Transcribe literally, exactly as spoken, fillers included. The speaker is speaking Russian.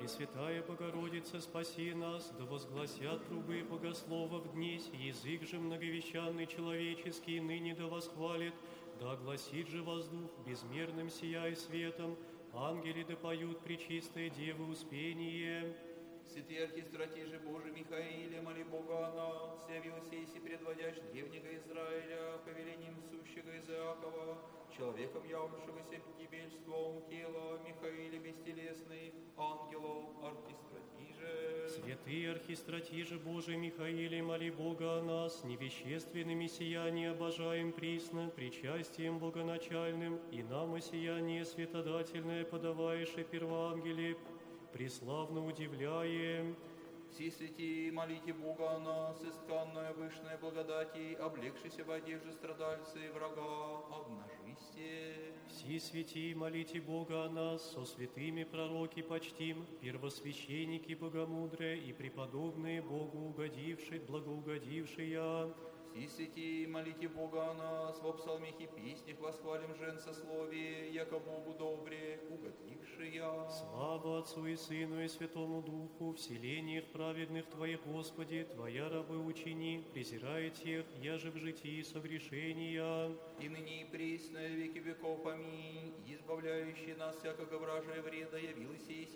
Пресвятая Богородица, спаси нас, да возгласят трубы богословов днесь, язык же многовещанный человеческий ныне да восхвалит, да огласит же воздух безмерным сияй светом, ангели да поют пречистые Девы успение. Святый архистратиже Божий Михаиле, моли Бога о нас, явился иси предводящ древнего Израиля, повелением сущего Изиакова, человеком явившегося пятибельством тела, Михаиле бестелесный, ангелов архистратиже. Святый архистратиже Божий Михаиле, моли Бога о нас, невещественными сияния обожаем присно, причастием богоначальным, и нам и сияние светодательное подаваешь и первоангеле, преславно удивляем. Все святии, молите Бога о нас, исканная вышная благодати, облегшися в одежде страдальцы и врага, обнажисте. Все святии, молите Бога о нас, со святыми пророки почтим, первосвященники богомудрые и преподобные Богу угодившие, благоугодившие. Все святии, молите Бога о нас, во псалмах и песнях восхвалим женсословие, яко Богу добре, угодившие. Слава Отцу и Сыну и Святому Духу, вселениях праведных Твоих, Господи, Твоя рабы учини, презирая тех, я же в житии согрешения. И ныне и присно, веки веков, аминь. Избавляющий нас всякого вражия вреда, явился и